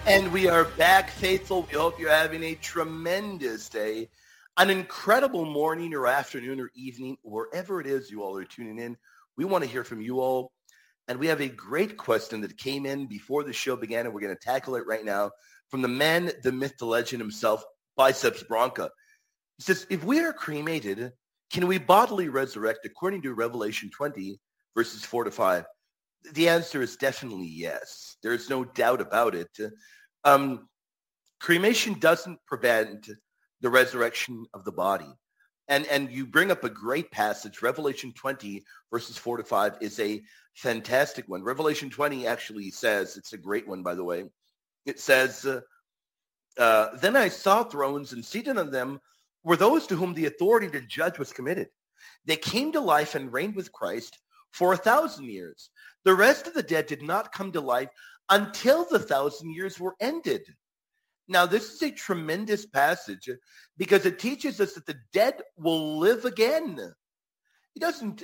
And we are back, faithful. We hope you're having a tremendous day, an incredible morning or afternoon or evening, wherever it is you all are tuning in. We want to hear from you all. And we have a great question that came in before the show began, and we're going to tackle it right now from the man, the myth, the legend himself, Biceps Bronca. He says, if we are cremated, can we bodily resurrect according to Revelation 20, verses 4 to 5? The answer is definitely yes. There's no doubt about it. Cremation doesn't prevent the resurrection of the body. And you bring up a great passage. Revelation 20, verses 4 to 5 is a fantastic one. Revelation 20 actually says, it's a great one, by the way. It says, then I saw thrones, and seated on them were those to whom the authority to judge was committed. They came to life and reigned with Christ for 1,000 years. The rest of the dead did not come to life until the 1,000 years were ended. Now, this is a tremendous passage because it teaches us that the dead will live again. It doesn't,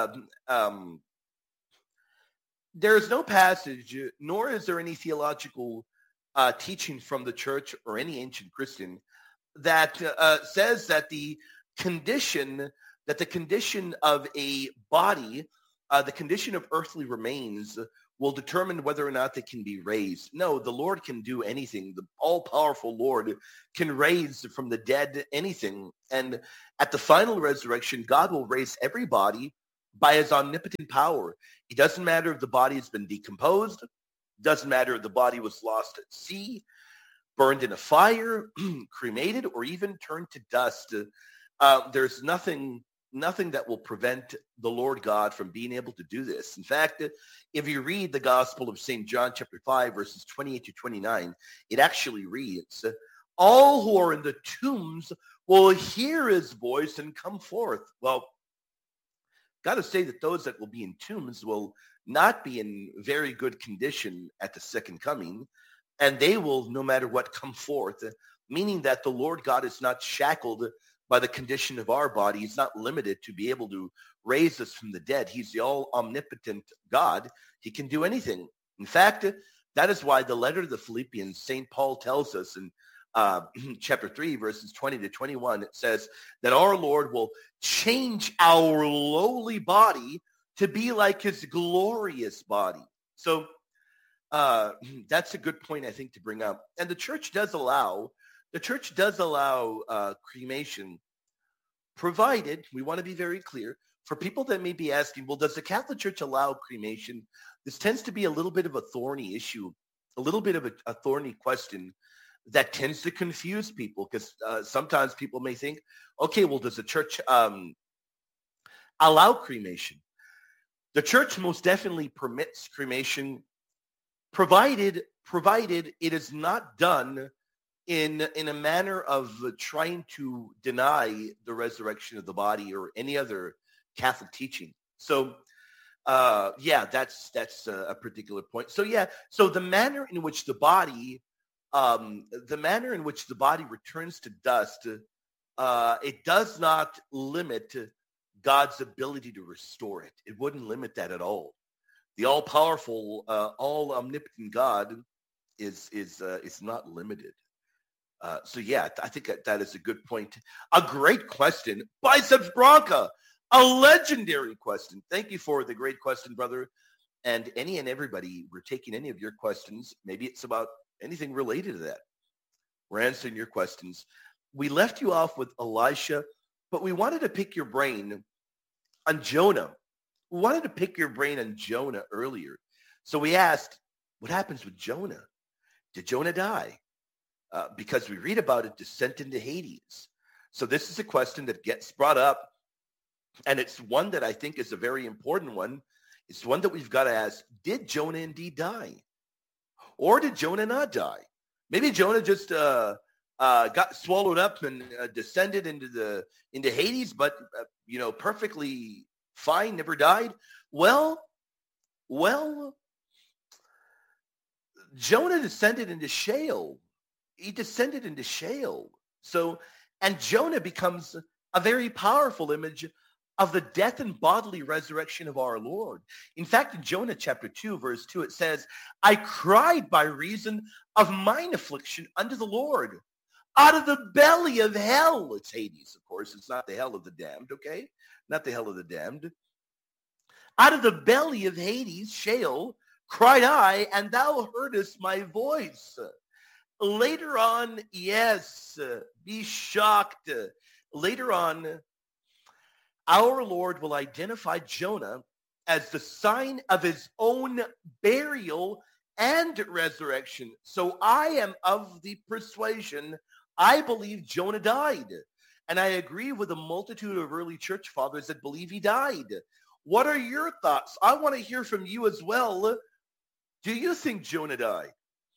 there is no passage, nor is there any theological teaching from the church or any ancient Christian that says that the condition of a body, the condition of earthly remains will determine whether or not they can be raised. No, the Lord can do anything. The all-powerful Lord can raise from the dead anything. And at the final resurrection, God will raise every body by his omnipotent power. It doesn't matter if the body has been decomposed. It doesn't matter if the body was lost at sea, burned in a fire, cremated, or even turned to dust. There's nothing that will prevent the Lord God from being able to do this. In fact, if you read the Gospel of St. John chapter 5, verses 28 to 29, it actually reads, all who are in the tombs will hear his voice and come forth. Well, got to say that those that will be in tombs will not be in very good condition at the second coming, and they will, no matter what, come forth, meaning that the Lord God is not shackled by the condition of our body. He's not limited to be able to raise us from the dead. He's the all omnipotent God. He can do anything. In fact, that is why the letter to the Philippians, St. Paul tells us in chapter 3, verses 20 to 21, it says that our Lord will change our lowly body to be like his glorious body. So that's a good point, I think, to bring up. And the church does allow cremation, provided, we want to be very clear, for people that may be asking, well, does the Catholic Church allow cremation? This tends to be a little bit of a thorny issue, a little bit of a thorny question that tends to confuse people because sometimes people may think, okay, well, does the church allow cremation? The church most definitely permits cremation, provided it is not done in a manner of trying to deny the resurrection of the body or any other Catholic teaching. So, that's a particular point. So, so the manner in which the body returns to dust, it does not limit God's ability to restore it. It wouldn't limit that at all. The all-powerful, all-omnipotent God is not limited. I think that is a good point. A great question. Biceps Bronca, a legendary question. Thank you for the great question, brother. And any and everybody, we're taking any of your questions. Maybe it's about anything related to that. We're answering your questions. We left you off with Elisha, but we wanted to pick your brain on Jonah. We wanted to pick your brain on Jonah earlier. So we asked, what happens with Jonah? Did Jonah die? Because we read about it, descent into Hades. So this is a question that gets brought up, and it's one that I think is a very important one. It's one that we've got to ask, did Jonah indeed die? Or did Jonah not die? Maybe Jonah just got swallowed up and descended into Hades, but, perfectly fine, never died. Well, Jonah descended into Sheol. He descended into Sheol. So, and Jonah becomes a very powerful image of the death and bodily resurrection of our Lord. In fact, in Jonah chapter 2, verse 2, it says, I cried by reason of mine affliction unto the Lord. Out of the belly of hell, it's Hades, of course. It's not the hell of the damned, okay? Not the hell of the damned. Out of the belly of Hades, Sheol, cried I, and thou heardest my voice. Later on, yes, be shocked. Later on, our Lord will identify Jonah as the sign of his own burial and resurrection. So I am of the persuasion, I believe Jonah died. And I agree with a multitude of early church fathers that believe he died. What are your thoughts? I want to hear from you as well. Do you think Jonah died?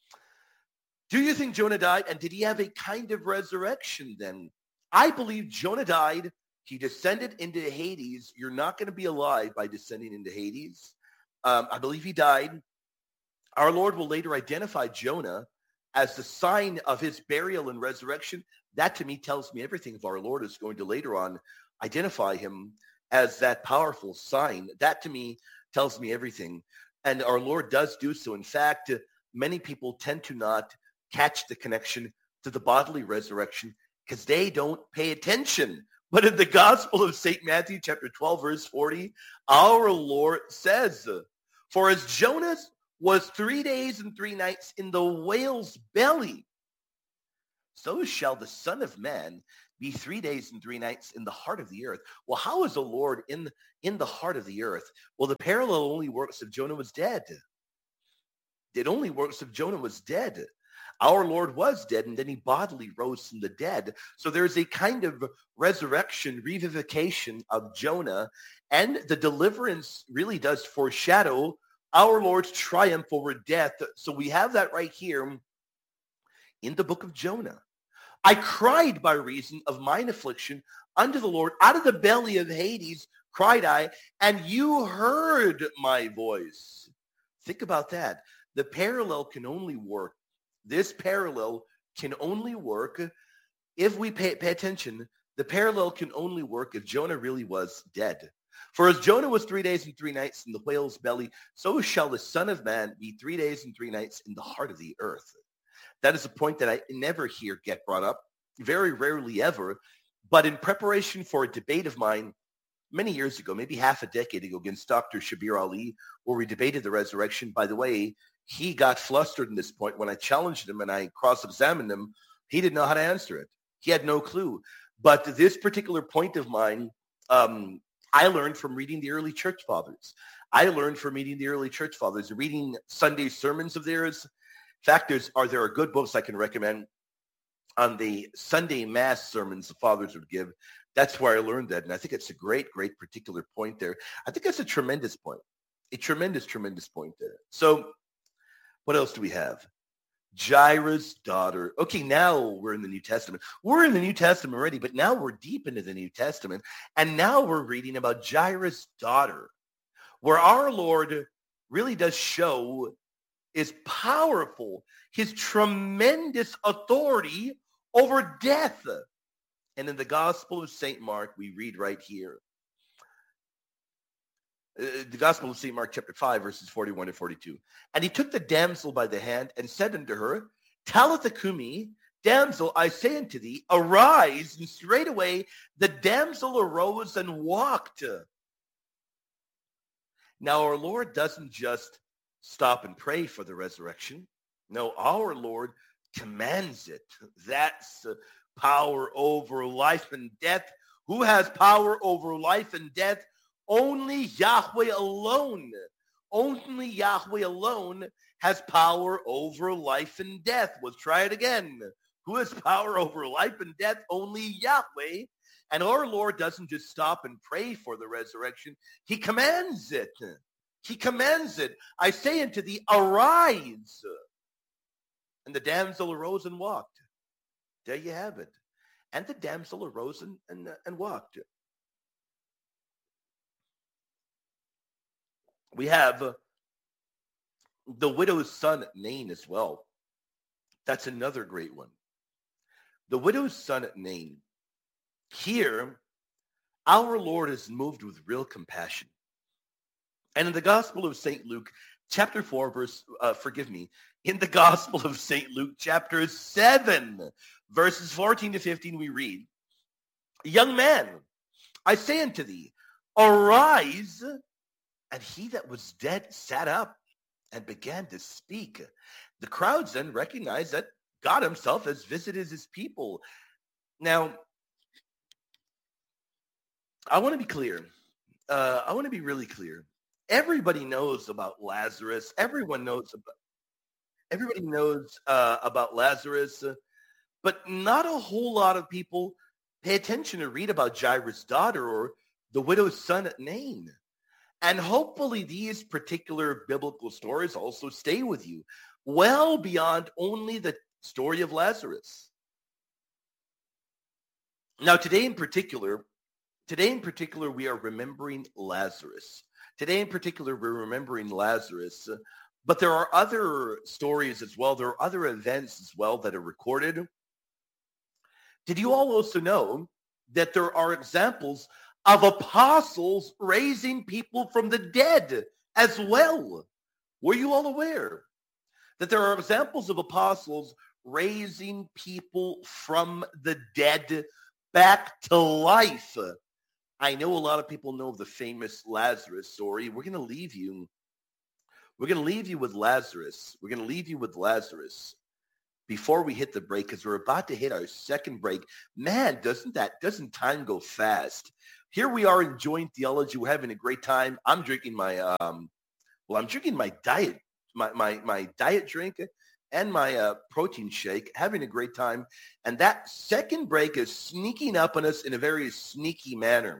Do you think Jonah died? And did he have a kind of resurrection then? I believe Jonah died. He descended into Hades. You're not going to be alive by descending into Hades. I believe he died. Our Lord will later identify Jonah as the sign of his burial and resurrection. That to me tells me everything. If our Lord is going to later on identify him as that powerful sign, that to me tells me everything. And our Lord does do so. In fact, many people tend to not catch the connection to the bodily resurrection because they don't pay attention. But in the Gospel of St. Matthew, chapter 12, verse 40, our Lord says, for as Jonas was 3 days and 3 nights in the whale's belly, so shall the Son of Man be 3 days and 3 nights in the heart of the earth. Well, how is the Lord in the heart of the earth? Well, the parallel only works if Jonah was dead. It only works if Jonah was dead. Our Lord was dead, and then he bodily rose from the dead. So there's a kind of resurrection, revivification of Jonah, and the deliverance really does foreshadow our Lord's triumph over death. So we have that right here in the book of Jonah. I cried by reason of mine affliction unto the Lord. Out of the belly of Hades cried I, and you heard my voice. Think about that. The parallel can only work. This parallel can only work if we pay attention. The parallel can only work if Jonah really was dead. For as Jonah was 3 days and 3 nights in the whale's belly, so shall the Son of Man be 3 days and 3 nights in the heart of the earth. That is a point that I never hear get brought up, very rarely ever. But in preparation for a debate of mine many years ago, maybe half a decade ago, against Dr. Shabir Ali, where we debated the resurrection, by the way, he got flustered in this point when I challenged him and I cross-examined him. He didn't know how to answer it. He had no clue. But this particular point of mine, I learned from reading the early church fathers. Reading Sunday sermons of theirs. In fact, there are good books I can recommend on the Sunday Mass sermons the fathers would give. That's where I learned that. And I think it's a great, great particular point there. I think that's a tremendous point. A tremendous, tremendous point there. So what else do we have? Jairus' daughter. Okay, now we're in the New Testament. We're in the New Testament already, but now we're deep into the New Testament. And now we're reading about Jairus' daughter, where our Lord really does show is powerful, his tremendous authority over death. And in the Gospel of St. Mark, we read right here. The Gospel of St. Mark, chapter 5, verses 41 to 42. And he took the damsel by the hand and said unto her, Talitha cumi, damsel, I say unto thee, arise. And straightway the damsel arose and walked. Now our Lord doesn't just stop and pray for the resurrection. No, our Lord commands it. That's power over life and death. Who has power over life and death? Only Yahweh alone. Only Yahweh alone has power over life and death. Let's try it again. Who has power over life and death? Only Yahweh. And our Lord doesn't just stop and pray for the resurrection. He commands it. He commands it. I say unto thee, arise. And the damsel arose and walked. There you have it. And the damsel arose and walked. We have the widow's son, Nain, as well. That's another great one. The widow's son, Nain. Here, Our Lord is moved with real compassion. And in the Gospel of St. Luke, chapter 4, in the Gospel of St. Luke, chapter 7, verses 14 to 15, we read, Young man, I say unto thee, arise. And he that was dead sat up and began to speak. The crowds then recognized that God himself has visited his people. Now, I want to be clear. I want to be really clear. Everybody knows about Lazarus. Everybody knows about Lazarus, but not a whole lot of people pay attention to read about Jairus' daughter or the widow's son at Nain. And hopefully these particular biblical stories also stay with you well beyond only the story of Lazarus. Now, today in particular, we are remembering Lazarus. Today in particular, we're remembering Lazarus. But there are other stories as well. There are other events as well that are recorded. Did you all also know that there are examples of apostles raising people from the dead as well? Were you all aware that there are examples of apostles raising people from the dead back to life? I know a lot of people know the famous Lazarus story. We're going to leave you with Lazarus. We're going to leave you with Lazarus before we hit the break, because we're about to hit our second break. Man, doesn't time go fast? Here we are enjoying theology. We're having a great time. I'm drinking my diet, my diet drink and my protein shake, having a great time. And that second break is sneaking up on us in a very sneaky manner.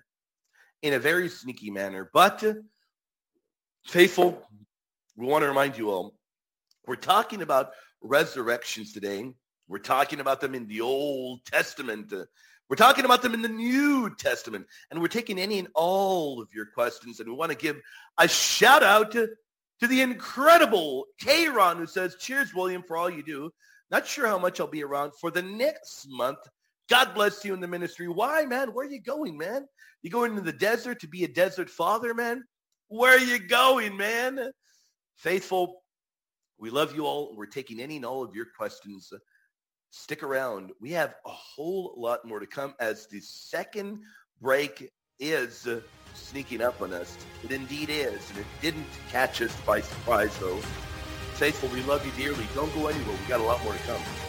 But faithful, we want to remind you all, we're talking about resurrections today. We're talking about them in the Old Testament. We're talking about them in the New Testament. And we're taking any and all of your questions. And we want to give a shout out to the incredible Kayron, who says, cheers, William, for all you do. Not sure how much I'll be around for the next month. God bless you in the ministry. Why, man? Where are you going, man? You going into the desert to be a desert father, man? Where are you going, man? Faithful, we love you all. We're taking any and all of your questions. Stick around. We have a whole lot more to come as the second break is sneaking up on us. It indeed is, and it didn't catch us by surprise, though. Faithful, we love you dearly. Don't go anywhere. We got a lot more to come.